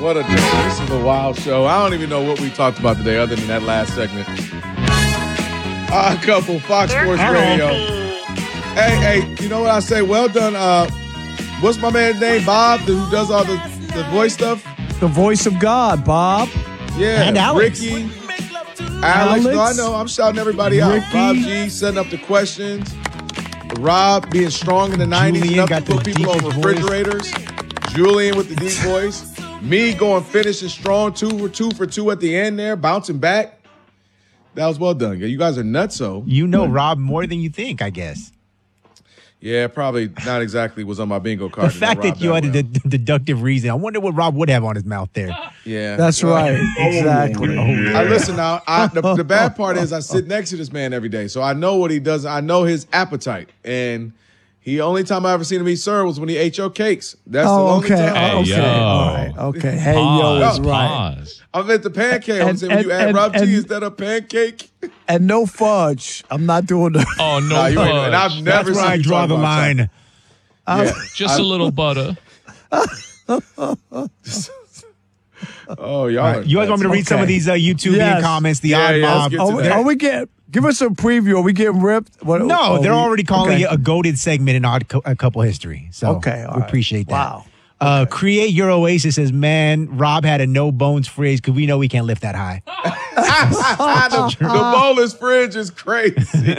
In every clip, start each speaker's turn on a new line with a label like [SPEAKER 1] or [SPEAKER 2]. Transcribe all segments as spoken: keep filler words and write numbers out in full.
[SPEAKER 1] what a day. This is a wild show. I don't even know what we talked about today other than that last segment. A couple, Fox Sports Radio. Hey, hey, you know what I say? Well done. Uh, what's my man's name? Bob, who does all the, the voice stuff?
[SPEAKER 2] The voice of God, Bob.
[SPEAKER 1] Yeah.
[SPEAKER 2] And Alex.
[SPEAKER 1] Ricky. Alex.
[SPEAKER 2] Alex.
[SPEAKER 1] No, I know. I'm shouting everybody out.
[SPEAKER 2] Ricky.
[SPEAKER 1] Rob G setting up the questions. Rob being strong in the nineties.
[SPEAKER 3] Julian
[SPEAKER 1] Enough
[SPEAKER 3] got
[SPEAKER 1] to put
[SPEAKER 3] the
[SPEAKER 1] people on
[SPEAKER 3] deepest
[SPEAKER 1] refrigerators. Voice. Julian with the deep voice. Me going finishing strong, two for two for two at the end there, bouncing back. That was well done. You guys are nuts, so.
[SPEAKER 3] You know Rob more than you think, I guess.
[SPEAKER 1] Yeah, probably not exactly was on my bingo card.
[SPEAKER 3] The fact that you had a d- deductive reason, I wonder what Rob would have on his mouth there.
[SPEAKER 1] Yeah.
[SPEAKER 2] That's right. Exactly.
[SPEAKER 1] Oh, yeah. I listen now. I, the, the bad part is I sit next to this man every day, so I know what he does. I know his appetite, and he only time I ever seen him eat syrup was when he ate your cakes. That's
[SPEAKER 2] oh,
[SPEAKER 1] the only
[SPEAKER 2] okay.
[SPEAKER 1] time.
[SPEAKER 2] Hey, okay.
[SPEAKER 4] yo.
[SPEAKER 2] All right. Okay. Hey,
[SPEAKER 4] Pause,
[SPEAKER 2] yo, is right.
[SPEAKER 4] pause.
[SPEAKER 1] I'm at the pancake. I'm
[SPEAKER 2] And-
[SPEAKER 1] saying when
[SPEAKER 2] and-
[SPEAKER 1] you add
[SPEAKER 2] and-
[SPEAKER 1] Rob G,
[SPEAKER 2] and-
[SPEAKER 1] is that a pancake?
[SPEAKER 2] And no fudge. I'm not doing the.
[SPEAKER 4] Oh, no
[SPEAKER 1] Nah, you ain't- and I've
[SPEAKER 4] fudge.
[SPEAKER 1] never
[SPEAKER 3] That's where
[SPEAKER 1] seen
[SPEAKER 3] I
[SPEAKER 1] you
[SPEAKER 3] draw
[SPEAKER 1] talk
[SPEAKER 3] the
[SPEAKER 1] about
[SPEAKER 3] line.
[SPEAKER 1] something. Yeah.
[SPEAKER 4] Just a little butter.
[SPEAKER 1] Oh, y'all.
[SPEAKER 3] All right, you guys want me to read some of
[SPEAKER 2] Okay.
[SPEAKER 3] these uh, YouTube
[SPEAKER 2] Yes.
[SPEAKER 3] comments? The
[SPEAKER 1] Yeah,
[SPEAKER 3] odd
[SPEAKER 1] yeah, let's
[SPEAKER 3] mob.
[SPEAKER 1] get to
[SPEAKER 2] Are we,
[SPEAKER 1] that.
[SPEAKER 2] are we get? Give us a preview. Are we getting ripped? What,
[SPEAKER 3] No,
[SPEAKER 2] are
[SPEAKER 3] they're
[SPEAKER 2] we-
[SPEAKER 3] already calling
[SPEAKER 2] okay.
[SPEAKER 3] it a goated segment in odd co- a couple history. So
[SPEAKER 2] Okay, all
[SPEAKER 3] we
[SPEAKER 2] right.
[SPEAKER 3] appreciate that.
[SPEAKER 2] Wow.
[SPEAKER 3] Uh, Create Your Oasis says, man, Rob had a no bones phrase because we know we can't lift that high.
[SPEAKER 1] the, the bowler's fridge is crazy.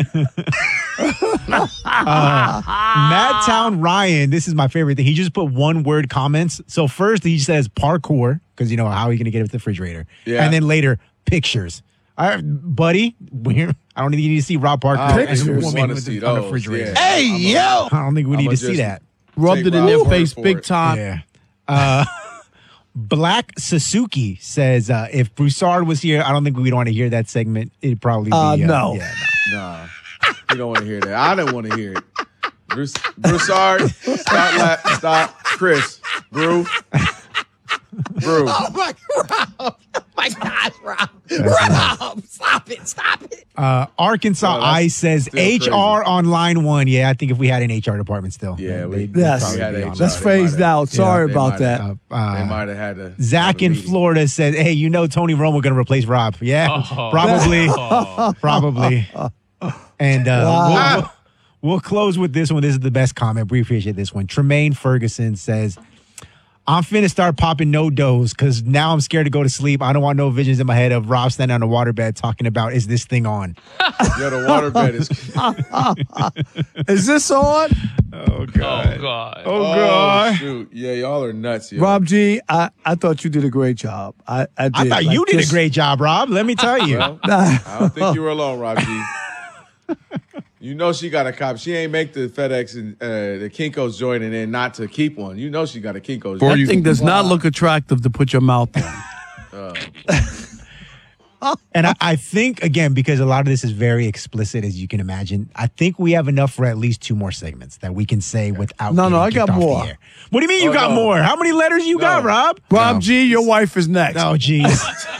[SPEAKER 3] Matt Town Ryan, this is my favorite thing. He just put one word comments. So first he says parkour because you know how are you going to get it with the refrigerator,
[SPEAKER 1] Yeah.
[SPEAKER 3] and then later pictures. All right, buddy, we're, I don't think you need to see Rob Parker
[SPEAKER 1] I
[SPEAKER 3] as a
[SPEAKER 1] just
[SPEAKER 3] woman
[SPEAKER 1] wanna
[SPEAKER 3] with
[SPEAKER 1] see
[SPEAKER 3] the, on the
[SPEAKER 1] those,
[SPEAKER 3] refrigerator.
[SPEAKER 1] yeah.
[SPEAKER 5] Hey,
[SPEAKER 1] I'm a-
[SPEAKER 5] yo.
[SPEAKER 3] I don't think we
[SPEAKER 1] I'ma
[SPEAKER 3] need to see
[SPEAKER 1] just-
[SPEAKER 3] that.
[SPEAKER 5] Rubbed
[SPEAKER 1] Take
[SPEAKER 5] it in their
[SPEAKER 1] Rob's word
[SPEAKER 5] face
[SPEAKER 1] for
[SPEAKER 5] big
[SPEAKER 1] it.
[SPEAKER 5] time.
[SPEAKER 3] Yeah. Uh, Black Suzuki says, uh, if Broussard was here, I don't think we'd want to hear that segment. It'd probably be.
[SPEAKER 2] Uh,
[SPEAKER 3] Uh,
[SPEAKER 2] no.
[SPEAKER 3] Yeah, no.
[SPEAKER 1] Nah, we don't want to hear that. I didn't want to hear it. Bruce, Broussard, stop, la- stop, Chris, Brew, Brew.
[SPEAKER 5] Oh my, Rob. Oh my gosh, Rob. Rob, stop it, stop it.
[SPEAKER 3] Uh, Arkansas
[SPEAKER 1] Oh, that's
[SPEAKER 3] Ice says
[SPEAKER 1] still
[SPEAKER 3] H R
[SPEAKER 1] crazy.
[SPEAKER 3] on line one. Yeah, I think if we had an H R department still.
[SPEAKER 1] Yeah, we-
[SPEAKER 3] they'd- they'd
[SPEAKER 2] Yes.
[SPEAKER 3] probably
[SPEAKER 1] We had
[SPEAKER 3] be
[SPEAKER 1] H R.
[SPEAKER 3] on
[SPEAKER 2] That's
[SPEAKER 1] They
[SPEAKER 2] phased
[SPEAKER 1] might have-
[SPEAKER 2] out. Sorry
[SPEAKER 1] they
[SPEAKER 2] about
[SPEAKER 1] might
[SPEAKER 2] that.
[SPEAKER 1] have-
[SPEAKER 3] Uh, uh,
[SPEAKER 1] They might have had to.
[SPEAKER 3] Zach
[SPEAKER 1] have a
[SPEAKER 3] in
[SPEAKER 1] meeting.
[SPEAKER 3] Florida said, hey, you know Tony Romo going to replace Rob. Yeah,
[SPEAKER 4] Oh.
[SPEAKER 3] probably.
[SPEAKER 4] Oh.
[SPEAKER 3] Probably. And uh,
[SPEAKER 2] Wow.
[SPEAKER 3] we'll, we'll, we'll close with this one. This is the best comment. We appreciate this one. Tremaine Ferguson says, I'm finna start popping no dose because now I'm scared to go to sleep. I don't want no visions in my head of Rob standing on the waterbed talking about, is this thing on?
[SPEAKER 1] Yo, the waterbed is.
[SPEAKER 2] Is this on?
[SPEAKER 3] Oh,
[SPEAKER 4] Oh, God.
[SPEAKER 3] Oh,
[SPEAKER 1] Oh,
[SPEAKER 3] God.
[SPEAKER 1] shoot. Yeah, y'all are nuts. Yo.
[SPEAKER 2] Rob G, I, I thought you did a great job. I, I did.
[SPEAKER 3] I thought
[SPEAKER 2] Like,
[SPEAKER 3] you did
[SPEAKER 2] just-
[SPEAKER 3] a great job, Rob. Let me tell you.
[SPEAKER 1] Well, I don't think you were alone, Rob G. You know she got a cop. She ain't make the FedEx and uh, the Kinko's joint and then not to keep one. You know she got a Kinko's
[SPEAKER 5] That
[SPEAKER 1] joint.
[SPEAKER 5] thing does not look attractive to put your mouth on.
[SPEAKER 3] And I, I think, again, because a lot of this is very explicit, as you can imagine, I think we have enough for at least two more segments that we can say without
[SPEAKER 2] No, no,
[SPEAKER 3] getting
[SPEAKER 2] I got
[SPEAKER 3] kicked off the
[SPEAKER 2] more.
[SPEAKER 3] air. What do you mean you
[SPEAKER 1] Oh,
[SPEAKER 3] got
[SPEAKER 1] no.
[SPEAKER 3] more? How many letters you got,
[SPEAKER 1] No.
[SPEAKER 3] Rob?
[SPEAKER 2] Rob G, your wife is next.
[SPEAKER 3] Oh, jeez.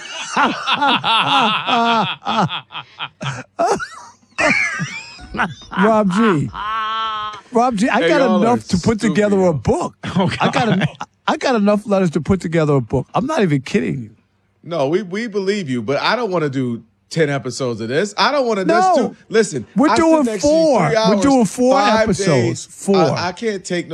[SPEAKER 2] Rob G. Rob G, I
[SPEAKER 1] Hey,
[SPEAKER 2] got
[SPEAKER 1] y'all
[SPEAKER 2] enough
[SPEAKER 1] are
[SPEAKER 2] to put
[SPEAKER 1] stupid,
[SPEAKER 2] together
[SPEAKER 1] yo.
[SPEAKER 2] a book.
[SPEAKER 3] Oh,
[SPEAKER 2] I got en- I got enough letters to put together a book. I'm not even kidding you.
[SPEAKER 1] No, we, we believe you, but I don't want to do ten episodes of this. I don't want to.
[SPEAKER 2] No.
[SPEAKER 1] Let's do. Listen,
[SPEAKER 2] We're
[SPEAKER 1] I sit
[SPEAKER 2] doing
[SPEAKER 1] next to you
[SPEAKER 2] four.
[SPEAKER 1] three
[SPEAKER 2] We're
[SPEAKER 1] hours,
[SPEAKER 2] doing four
[SPEAKER 1] five
[SPEAKER 2] episodes.
[SPEAKER 1] days.
[SPEAKER 2] Four.
[SPEAKER 1] I, I can't take no.